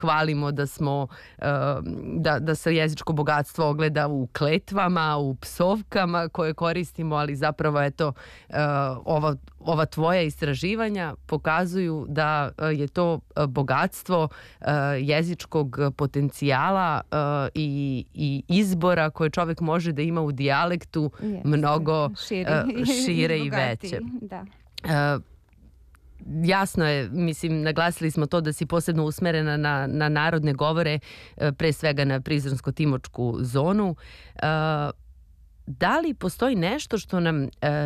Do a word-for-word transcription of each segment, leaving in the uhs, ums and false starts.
hvalimo da smo, da, da se jezičko bogatstvo ogleda u kletvama, u psovkama koje koristimo, ali zapravo eto ova, ova tvoja istraživanja pokazuju da je to bogatstvo jezičkog potencijala i, i izbora koje čovek može da ima u dijalektu yes, mnogo šire, šire i veće. Da. Jasno je, mislim, naglasili smo to da si posebno usmerena na, na narodne govore, pre svega na Prizrensko-Timočku zonu. Da li postoji nešto što nam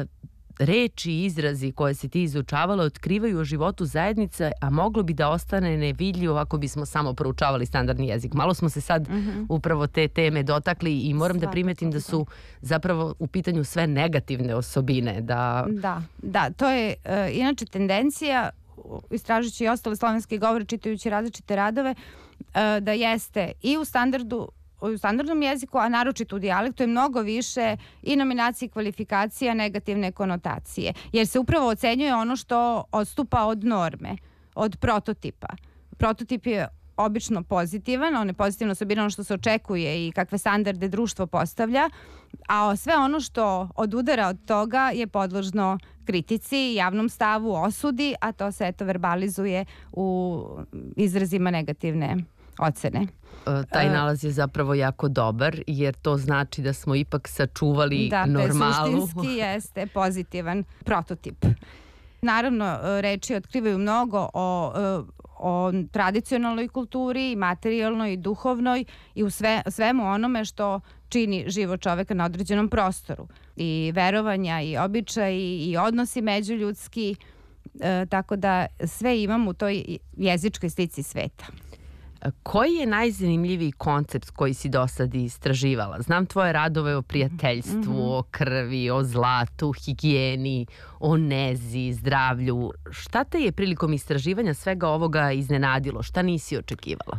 reči i izrazi koje si ti izučavala otkrivaju o životu zajednice, a moglo bi da ostane nevidljivo ako bismo samo proučavali standardni jezik? Malo smo se sad mm-hmm. upravo te teme dotakli i moram Svaka da primetim da su zapravo u pitanju sve negativne osobine. Da, da, da to je uh, inače tendencija, istražujući i ostale slovenske govore, čitajući različite radove, uh, da jeste i u standardu u standardnom jeziku, a naročito u dijalektu je mnogo više i nominacije i kvalifikacija negativne konotacije. Jer se upravo ocenjuje ono što odstupa od norme, od prototipa. Prototip je obično pozitivan, on je pozitivno osobina ono što se očekuje i kakve standarde društvo postavlja, a sve ono što odudara od toga je podložno kritici, javnom stavu, osudi, a to se eto verbalizuje u izrazima negativne ocene. Taj nalaz je zapravo jako dobar, jer to znači da smo ipak sačuvali da, normalu. Da, suštinski jeste pozitivan prototip. Naravno, reči otkrivaju mnogo o, o tradicionalnoj kulturi, materijalnoj i duhovnoj i u sve, svemu onome što čini život čoveka na određenom prostoru. I verovanja, i običaji, i odnosi međuljudski, e, tako da sve imam u toj jezičkoj slici sveta. Koji je najzanimljiviji koncept koji si do sad istraživala? Znam tvoje radove o prijateljstvu, mm-hmm. o krvi, o zlatu, higijeni, o nezi, zdravlju. Šta te je prilikom istraživanja svega ovoga iznenadilo? Šta nisi očekivala?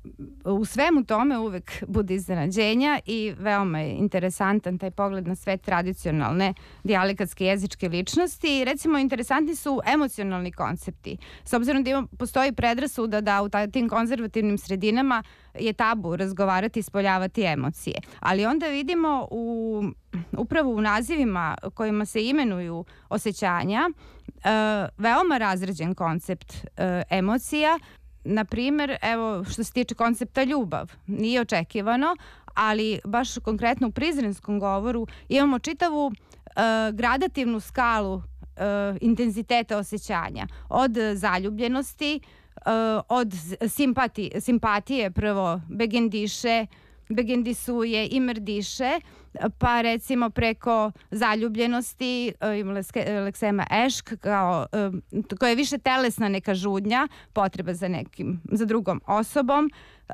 U svemu tome uvek bude iznenađenja i veoma je interesantan taj pogled na sve tradicionalne dijalekatske jezičke ličnosti. Recimo, interesantni su emocionalni koncepti. S obzirom da ima, postoji predrasuda da u tim konzervativnim sredinama je tabu razgovarati i ispoljavati emocije. Ali onda vidimo u, upravo u nazivima kojima se imenuju osjećanja uh, veoma razređen koncept uh, emocija. Na primjer, evo što se tiče koncepta ljubav, nije očekivano, ali baš konkretno u prizrenskom govoru imamo čitavu uh, gradativnu skalu uh, intenziteta osjećanja. Od zaljubljenosti, uh, od simpati, simpatije prvo begendiše, begendisuje i mrdiše, pa recimo preko zaljubljenosti ima leksema ešk kao, koja je više telesna neka žudnja, potreba za nekim, za drugom osobom,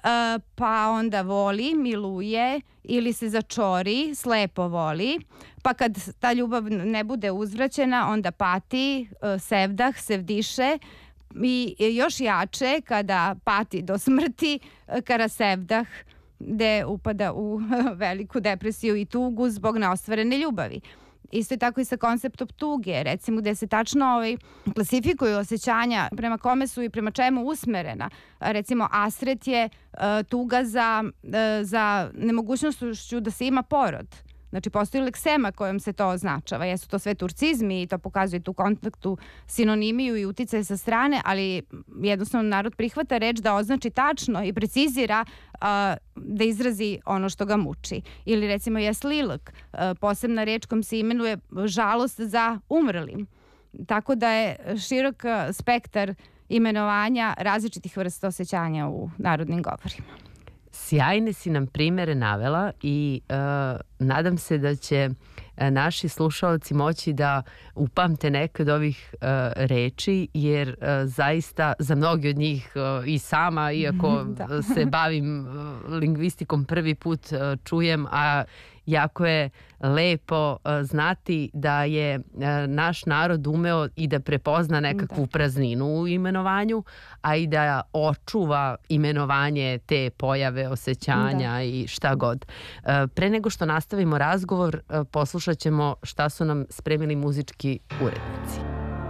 pa onda voli, miluje ili se začori, slepo voli, pa kad ta ljubav ne bude uzvraćena, onda pati, sevdah, sevdiše, i još jače kada pati do smrti, karasevdah, gde upada u veliku depresiju i tugu zbog neostvarene ljubavi. Isto je tako i sa konceptom tuge, recimo gde se tačno ovaj, klasifikuju osjećanja prema kome su i prema čemu usmerena. Recimo asret je uh, tuga za, uh, za nemogućnošću da se ima porod. Znači, postoji leksema kojom se to označava. Jesu to sve turcizmi i to pokazuje tu kontaktu, sinonimiju i uticaje sa strane, ali jednostavno narod prihvata reč da označi tačno i precizira uh, da izrazi ono što ga muči. Ili recimo jeslilk, uh, posebna reč kom se imenuje žalost za umrlim. Tako da je širok spektar imenovanja različitih vrsta osjećanja u narodnim govorima. Sjajne si nam primere navela i uh, nadam se da će uh, naši slušaoci moći da upamte neke od ovih uh, reči, jer uh, zaista za mnogi od njih uh, i sama, iako se bavim uh, lingvistikom prvi put uh, čujem, a jako je lepo uh, znati da je uh, naš narod umeo i da prepozna nekakvu da. prazninu u imenovanju, a i da očuva imenovanje te pojave, osjećanja da. i šta god. Uh, pre nego što nastavimo razgovor, uh, poslušat ćemo šta su nam spremili muzički urednici.